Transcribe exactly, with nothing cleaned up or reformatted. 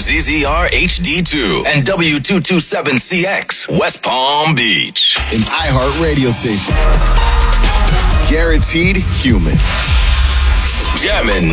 Z Z R H D two and W two twenty-seven C X, West Palm Beach. An iHeart radio station. Guaranteed human. Jammin'